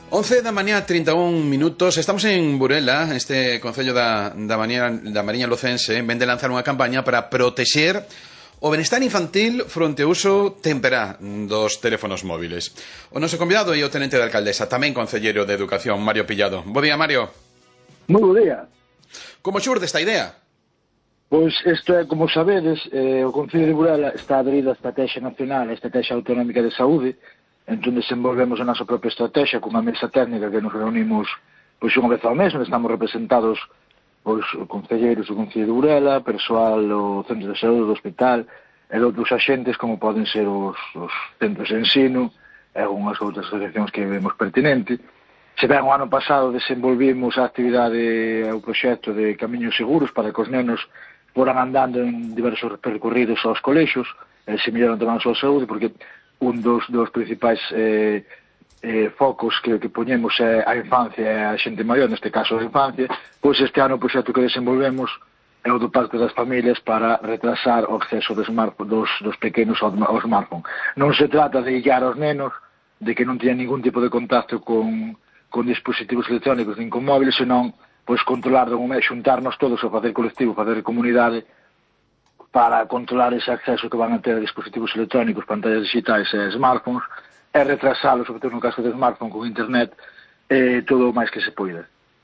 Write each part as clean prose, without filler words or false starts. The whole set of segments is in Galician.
11 da mañá, 31 minutos. Estamos en Burela, este concello da Mariña Lucense. Vén de lanzar unha campaña para protexer o benestar infantil fronte ao uso temperá dos teléfonos móviles. O noso convidado é o tenente da alcaldesa, tamén concelleiro de Educación, Mario Pillado. Bo día, Mario. Moi bo día. Como xurde esta idea? Pois isto é, como sabedes, o Concello de Burela está adherido á Estrategia Nacional, a Estrategia Autonómica de Saúde. Entón desenvolvemos a nosa propia estrategia cunha mesa técnica que nos reunimos pois unha vez ao mes, onde estamos representados pois concelleiros do Concello de Burela, persoal do Centro de Saúde do Hospital e outros axentes como poden ser os centros de ensino e unhas outras asociacións que vemos pertinente. Se ben o ano pasado desenvolvimos a actividade, o proxecto de camiños seguros para que os nenos foran andando en diversos percorridos aos colexios e se melloran tamén a súa saúde, porque un dos principais focos que poñemos é a infancia e a xente maior, neste caso a infancia. Pois este ano o proxecto que desenvolvemos é o do Pacto das Familias para retrasar o acceso dos pequenos ao smartphone. Non se trata de illar aos nenos, de que non teñan ningún tipo de contacto con dispositivos electrónicos nin con móviles, senón pois controlar de un mes, xuntarnos todos a facer colectivo, facer comunidade para controlar ese acceso que van a ter a dispositivos electrónicos, pantallas digitais e smartphones, e retrasalos, sobre todo no caso de smartphone, con internet, todo o máis que se poida.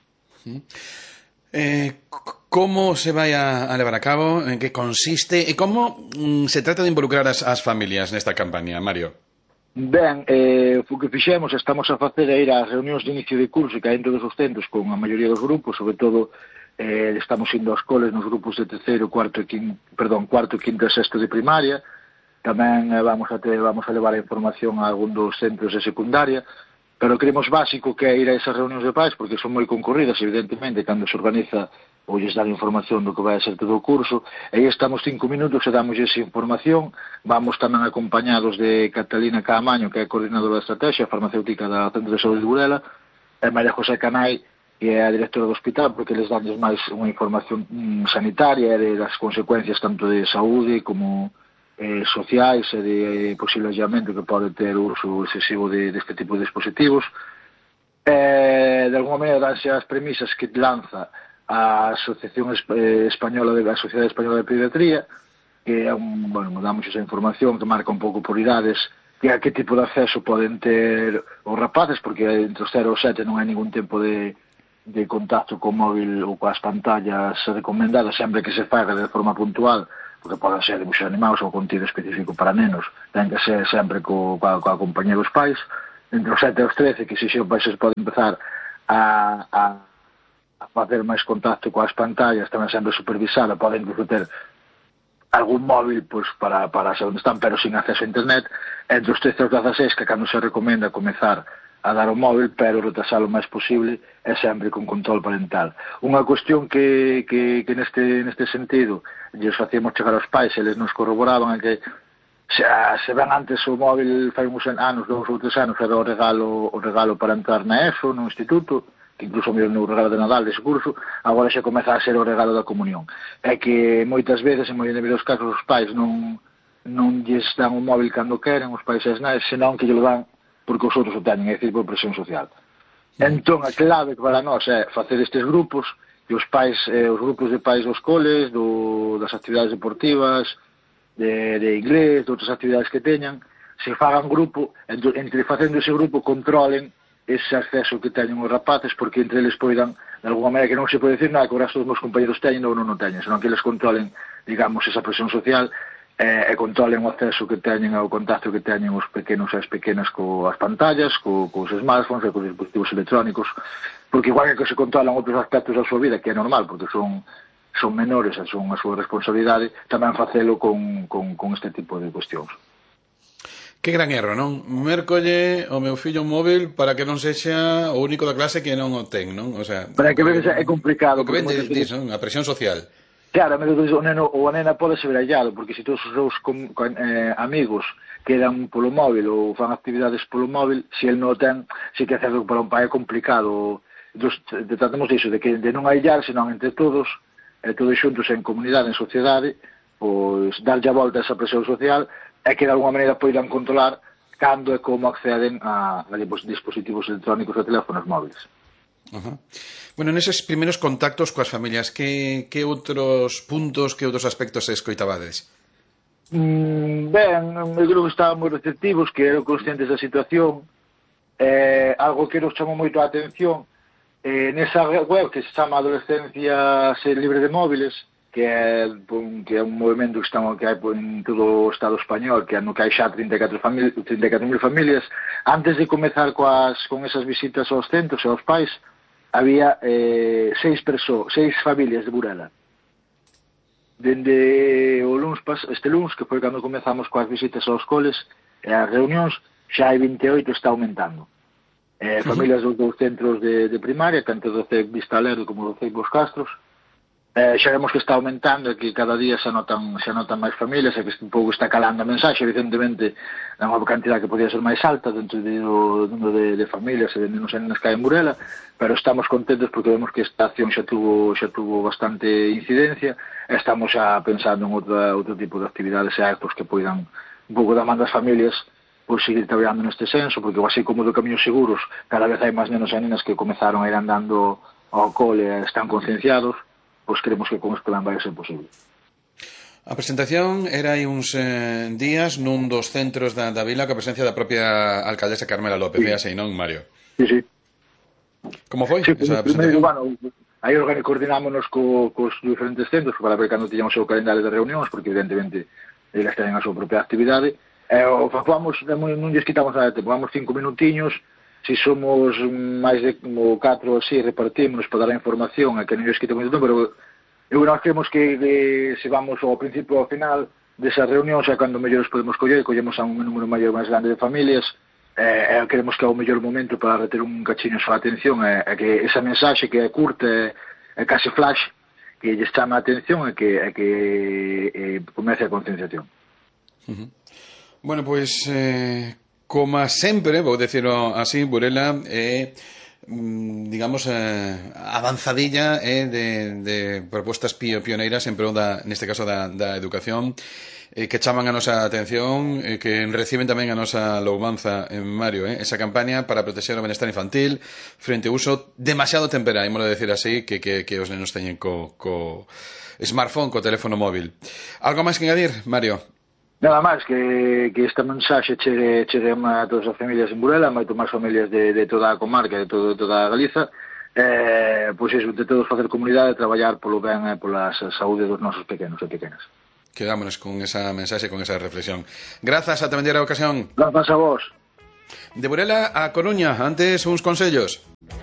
Como se vai a levar a cabo? En que consiste? E como se trata de involucrar as familias nesta campaña, Mario? Ben, o que fixemos, estamos a facer é ir ás reunións de inicio de curso que hai en todos os centros con a maioría dos grupos, sobre todo estamos indo aos coles nos grupos de terceiro, cuarto, quinto e sexto de primaria. Tamén vamos a levar a información a algún dos centros de secundaria, pero creemos básico que é ir a esas reunións de pais, porque son moi concorridas, evidentemente, cando se organiza ou lles dar información do que vai a ser todo o curso. E aí estamos 5 minutos e damos esa información. Vamos tamén acompañados de Catalina Caamaño, que é a coordinadora da estrategia farmacéutica da Centro de Saúde de Burela, e María José Canai, que é a directora do hospital, porque les danles máis unha información sanitaria e das consecuencias tanto de saúde como sociais e de posible allamento que pode ter o uso excesivo deste tipo de dispositivos. De alguma maneira danse as premisas que lanza a Asociación Española a Sociedade Española de Pediatría, que é damos esa información que marca un pouco por idades que a que tipo de acceso poden ter os rapaces, porque entre os 0 e os 7 non hai ningún tempo de contacto co móvil ou coas pantallas recomendadas, sempre que se faga de forma puntual, porque poden ser dibuxos animados ou contido específico para nenos, ten que ser sempre coa compañía dos pais. Entre os 7 e os 13, que se os pais pode empezar a facer máis contacto coas pantallas, tamén sempre supervisada, poden incluso ter algún móvil pois, para saber onde están, pero sin acceso a internet. Entre os 13 e os 16, que cando se recomenda comezar a dar o móvil, pero retrasar o máis posible é sempre con control parental. Unha cuestión que neste sentido lles facíamos chegar aos pais, eles nos corroboraban é que se ven antes o móvil fai uns anos, 2 ou 3 anos, era o regalo para entrar na ESO, no instituto, que incluso o meu regalo de Nadal dese curso, agora xa comeza a ser o regalo da comunión. É que moitas veces, en moitos dos casos, os pais non lles dan o móvil cando queren, os pais e as nais, senón que lle lo dan porque os outros o teñen, é dicir, por presión social. Entón, a clave para nós é facer estes grupos, e os grupos de pais dos coles, das actividades deportivas, de inglés, de outras actividades que teñan, se fagan grupo, entre facendo ese grupo controlen ese acceso que teñen os rapaces, porque entre eles poidan, de alguma maneira que non se pode decir nada que o resto dos meus compañeros teñen ou non o teñen, senón que eles controlen, digamos, esa presión social e controlen o acceso que teñen ao contacto que teñen os pequenos e as pequenas coas pantallas, cos smartphones e cos dispositivos electrónicos, porque igual que se controlan outros aspectos da súa vida, que é normal, porque son menores e son a súa responsabilidade, tamén facelo con este tipo de cuestións. Que gran erro, non? Mércolle o meu fillo un móvil para que non sexa o único da clase que non o ten, non? O sea, para que veces é complicado. O que vendes, non? A presión social. Claro, o neno ou a nena pode ser hallado, porque se todos os seus amigos quedan polo móvil ou fan actividades polo móvil, se el non o ten, se que hacerlo para un pai é complicado. Tratamos disso, de non aillar, senón entre todos xuntos en comunidade, en sociedade, pois darlle a volta a esa presión social e que de alguma maneira poidan controlar cando e como acceden a dispositivos electrónicos e teléfonos móviles. Ajá. Bueno, neses primeiros contactos coas familias, que outros puntos, que outros aspectos escoitabades? Ben, eu creo que estaban moi receptivos, que eran conscientes da situación. Algo que nos chamou moito a atención nesa web que se chama Adolescencia Ser Libre de Móviles, que é un movimento que hai en todo o Estado español, que no que hai xa 34.000 familias. Antes de comezar con esas visitas aos centros e aos pais, había 6 familias de Burela. Dende este luns, que foi cando comezamos coas visitas aos coles e as reunións, xa hai 28, está aumentando. Familias dos dous centros de primaria, tanto do CEC Vista Alegre como do CEC Bos Castros. Xa vemos que está aumentando e que cada día se anotan máis familias e que un pouco está calando a mensaxe. Evidentemente, é unha cantidad que podía ser máis alta dentro do número de familias e de nenos e nenas que hai en Burela, pero estamos contentos porque vemos que esta acción xa tuvo bastante incidencia e estamos xa pensando en outro tipo de actividades e actos que poidan un pouco dar man das familias por seguir traballando neste senso, porque así como do Camiños Seguros, cada vez hai máis nenos e nenas que comezaron a ir andando ao cole e están concienciados, pois creemos que con este plan vai ser posible. A presentación era hai uns días nun dos centros da vila, coa presencia da propia alcaldesa Carmela López, sí. Así, non, Mario? Sí. Como foi esa presentación? Aí coordinámonos cos diferentes centros para ver cando tiñamos o calendario de reunións, porque evidentemente eles teñen a súa propia actividade. Non lles quitamos nada de tempo, vamos 5 minutiños. Si somos máis de 4 ou así, repartímonos para dar a información a que non lles quite moito tempo, pero nós creemos que se vamos ao principio ao final desas reunións é cando mellor os podemos collemos a un número maior máis grande de familias, creemos que é o mellor momento para reter un cachiño a atención, que esa mensaxe que é curta é case flash, que lles chama a atención e que comece a concienciación. Bueno, pois... como sempre, vou dicirlo así, Burela é, digamos, avanzadilla de propostas pioneiras en pro neste caso da educación, que chaman a nosa atención, que reciben tamén a nosa louvanza en Mario, esa campaña para protexer o benestar infantil frente ao uso demasiado temperá, ímolo decir así, que os nenos teñen co smartphone, co teléfono móvil. Algo máis que engadir, Mario? Nada máis que esta mensaxe chegue a todas as familias en Burela, moito máis familias de toda a comarca, de toda a Galiza, pois iso, de todos facer comunidade e traballar polo ben e pola saúde dos nosos pequenos e pequenas. Quedámonos con esa mensaxe, con esa reflexión. Grazas, ata vendera a ocasión. Grazas a vos. De Burela a Coruña, antes uns consellos.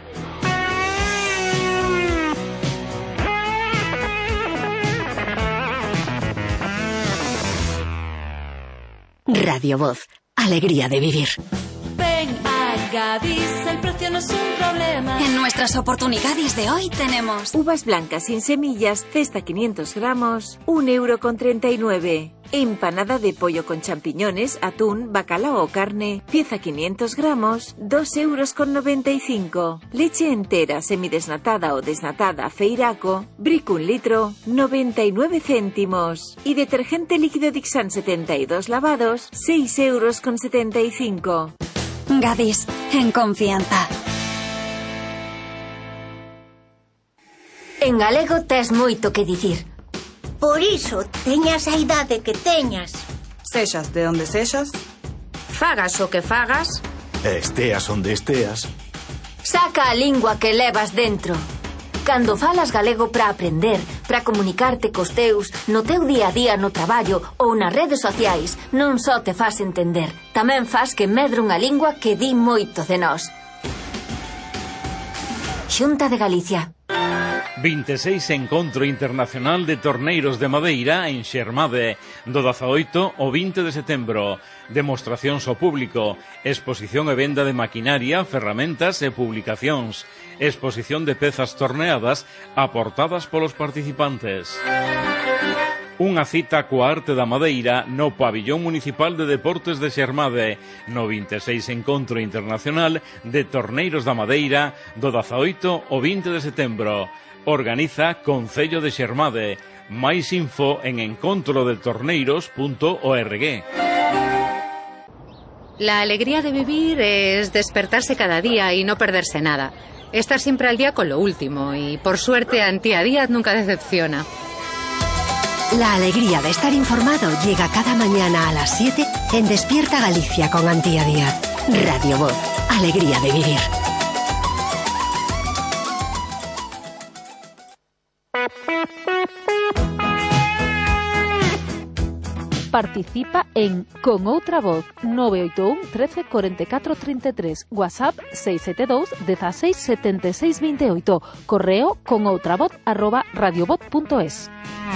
Radio Voz, alegría de vivir. Ven a Gadis, el precio no es un problema. En nuestras oportunidades de hoy tenemos uvas blancas sin semillas, cesta 500 gramos, 1,39 €. Empanada de pollo con champiñones, atún, bacalao o carne, pieza 500 gramos, 2,95 €. Leche entera, semidesnatada o desnatada, Feiraco, Brick 1 litro, 99 céntimos. Y detergente líquido Dixan 72 lavados, 6,75 €. Gadis, en confianza. En galego tes moito que dicir. Por iso, teñas a idade que teñas. Sexas de onde sexas, Fagas o que fagas, esteas onde esteas, saca a lingua que levas dentro. Cando falas galego para aprender, para comunicarte cos teus, no teu día a día no traballo ou nas redes sociais, non só te fas entender, tamén fas que medre unha lingua que di moito de nós. Xunta de Galicia. 26 Encontro Internacional de Torneiros de Madeira en Xermade, do 18 ao 20 de setembro. Demostracións ao público, exposición e venda de maquinaria, ferramentas e publicacións, exposición de pezas torneadas aportadas polos participantes. Unha cita coa arte da madeira no Pabillón Municipal de Deportes de Xermade, no 26 Encontro Internacional de Torneiros da Madeira, do 18 ao 20 de setembro. Organiza Concello de Xermade. Máis info en encontrodetorneiros.org. La alegría de vivir es despertarse cada día y no perderse nada. Estar siempre al día con lo último y, por suerte, Antía Díaz nunca decepciona. La alegría de estar informado llega cada mañana a las 7 en Despierta Galicia con Antía Díaz. Radio Voz, alegría de vivir. Participa en Con Outra Voz 981 13 44 33, WhatsApp 672 16 76 28, correo conoutravoz@radiovoz.es.